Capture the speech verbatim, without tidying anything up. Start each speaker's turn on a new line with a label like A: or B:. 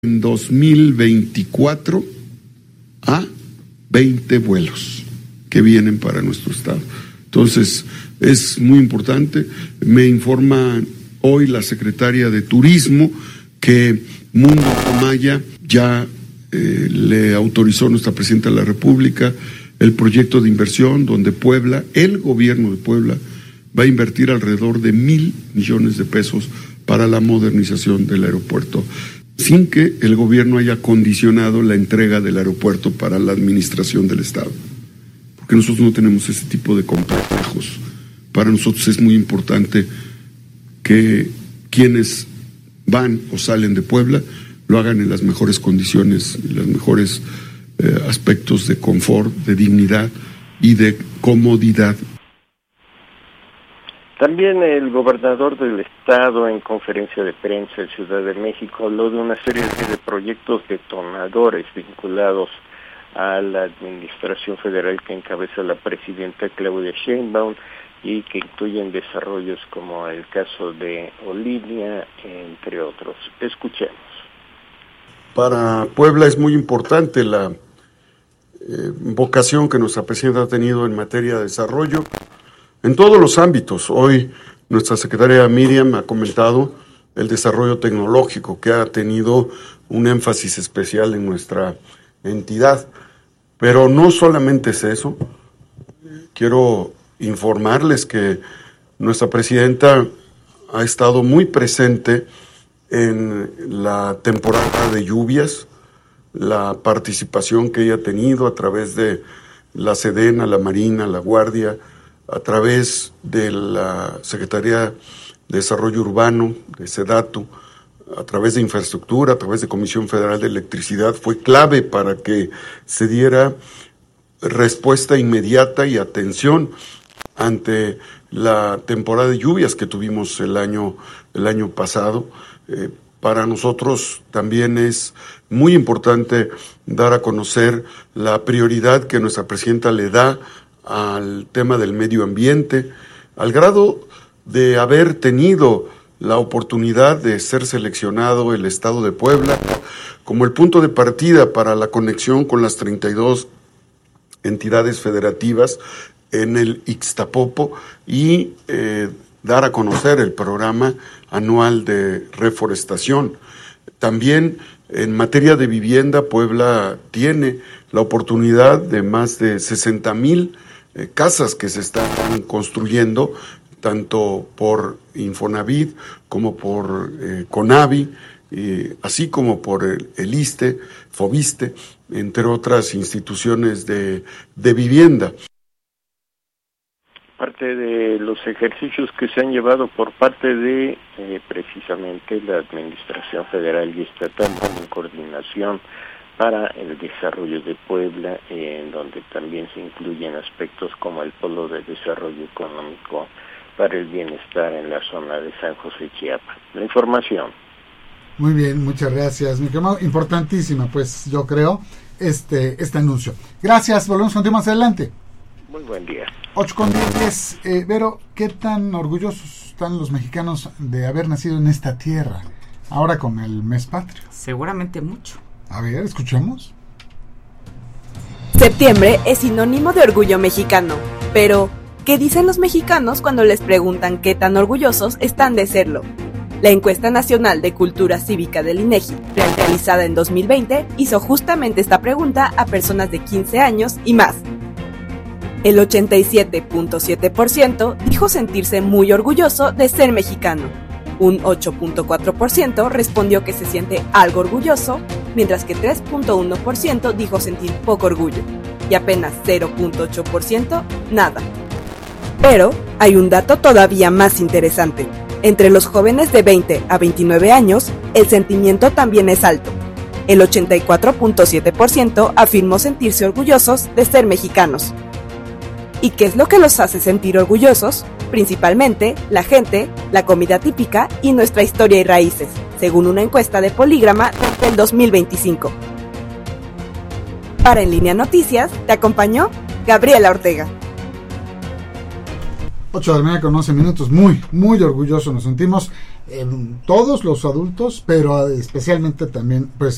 A: en dos mil veinticuatro a veinte vuelos que vienen para nuestro estado. Entonces, es muy importante. Me informa hoy la secretaria de Turismo que Mundo Comaya ya eh, le autorizó a nuestra presidenta de la República el proyecto de inversión donde Puebla, el gobierno de Puebla, va a invertir alrededor de mil millones de pesos para la modernización del aeropuerto, sin que el gobierno haya condicionado la entrega del aeropuerto para la administración del Estado. Porque nosotros no tenemos ese tipo de complejos. Para nosotros es muy importante que quienes van o salen de Puebla lo hagan en las mejores condiciones, en los mejores eh, aspectos de confort, de dignidad y de comodidad.
B: También el gobernador del estado, en conferencia de prensa en Ciudad de México, habló de una serie de proyectos detonadores vinculados a la administración federal que encabeza la presidenta Claudia Sheinbaum y que incluyen desarrollos como el caso de Olinia, entre otros. Escuchemos.
A: Para Puebla es muy importante la eh, vocación que nuestra presidenta ha tenido en materia de desarrollo en todos los ámbitos. Hoy nuestra secretaria Miriam ha comentado el desarrollo tecnológico que ha tenido un énfasis especial en nuestra entidad. Pero no solamente es eso. Quiero informarles que nuestra presidenta ha estado muy presente en la temporada de lluvias, la participación que ella ha tenido a través de la Sedena, la Marina, la Guardia, a través de la Secretaría de Desarrollo Urbano, de SEDATU, a través de infraestructura, a través de Comisión Federal de Electricidad, fue clave para que se diera respuesta inmediata y atención ante la temporada de lluvias que tuvimos el año, el año pasado. Eh, para nosotros también es muy importante dar a conocer la prioridad que nuestra presidenta le da al tema del medio ambiente, al grado de haber tenido la oportunidad de ser seleccionado el Estado de Puebla como el punto de partida para la conexión con las treinta y dos entidades federativas en el Ixtapopo y eh, dar a conocer el programa anual de reforestación. También en materia de vivienda, Puebla tiene la oportunidad de más de sesenta mil eh, casas que se están construyendo, tanto por Infonavit como por eh, Conavi, eh, así como por el, el ISSSTE, Fobiste, entre otras instituciones de, de vivienda.
B: Parte de los ejercicios que se han llevado por parte de eh, precisamente la Administración Federal y Estatal en coordinación para el desarrollo de Puebla, eh, en donde también se incluyen aspectos como el Polo de Desarrollo Económico para el Bienestar en la zona de San José, Chiapas. La información.
C: Muy bien, muchas gracias, mi querido. Importantísima, pues yo creo, este este anuncio. Gracias, volvemos contigo más adelante.
B: Muy buen día.
C: ocho con diez. Eh, Vero, ¿qué tan orgullosos están los mexicanos de haber nacido en esta tierra, ahora con el mes patrio?
D: Seguramente mucho.
C: A ver, escuchemos.
E: Septiembre es sinónimo de orgullo mexicano, pero ¿qué dicen los mexicanos cuando les preguntan qué tan orgullosos están de serlo? La encuesta nacional de cultura cívica del INEGI, realizada en dos mil veinte, hizo justamente esta pregunta a personas de quince años y más. El ochenta y siete punto siete por ciento dijo sentirse muy orgulloso de ser mexicano. Un ocho punto cuatro por ciento respondió que se siente algo orgulloso, mientras que tres punto uno por ciento dijo sentir poco orgullo, y apenas cero punto ocho por ciento nada. Pero hay un dato todavía más interesante. Entre los jóvenes de veinte a veintinueve años, el sentimiento también es alto. El ochenta y cuatro punto siete por ciento afirmó sentirse orgullosos de ser mexicanos. ¿Y qué es lo que los hace sentir orgullosos? Principalmente la gente, la comida típica y nuestra historia y raíces, según una encuesta de Polígrama del dos mil veinticinco. Para En Línea Noticias, te acompañó Gabriela Ortega.
C: ocho de la mañana con once minutos, muy, muy orgullosos nos sentimos eh, todos los adultos, pero especialmente también pues